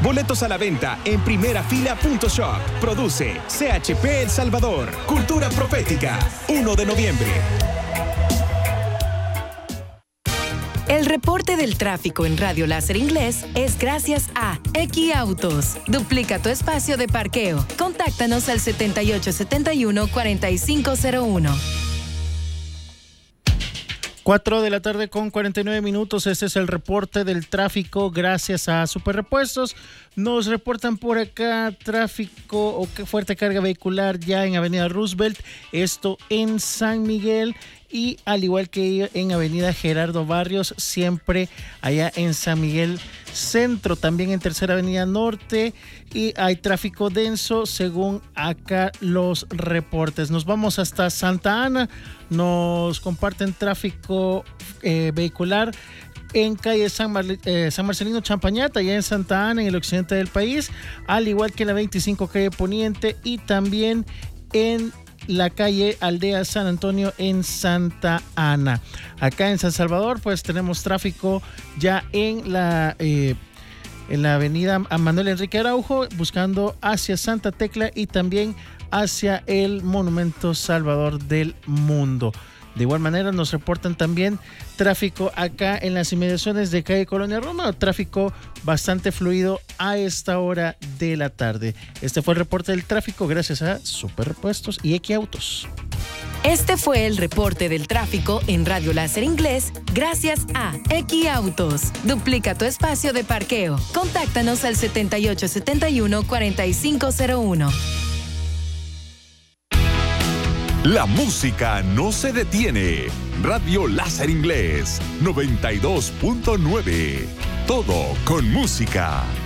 Boletos a la venta en primerafila.shop. Produce CHP El Salvador. Cultura Profética. 1 de noviembre. El reporte del tráfico en Radio Láser Inglés es gracias a Equiautos. Duplica tu espacio de parqueo. Contáctanos al 7871-4501. 4:49 PM. Este es el reporte del tráfico gracias a Superrepuestos. Nos reportan por acá tráfico o fuerte carga vehicular ya en Avenida Roosevelt, esto en San Miguel, y al igual que en Avenida Gerardo Barrios, siempre allá en San Miguel Centro, también en Tercera Avenida Norte, y hay tráfico denso según acá los reportes. Nos vamos hasta Santa Ana, nos comparten tráfico vehicular en calle San Marcelino Champañat, allá en Santa Ana, en el occidente del país, al igual que en la 25 calle Poniente, y también en la calle Aldea San Antonio en Santa Ana. Acá en San Salvador pues tenemos tráfico ya en la avenida Manuel Enrique Araujo, buscando hacia Santa Tecla y también hacia el Monumento Salvador del Mundo. De igual manera nos reportan también tráfico acá en las inmediaciones de calle Colonia Roma, tráfico bastante fluido a esta hora de la tarde. Este fue el reporte del tráfico gracias a Superrepuestos y Equiautos. Este fue el reporte del tráfico en Radio Láser Inglés gracias a Equiautos. Duplica tu espacio de parqueo. Contáctanos al 7871-4501. La música no se detiene. Radio Láser Inglés 92.9. Todo con música.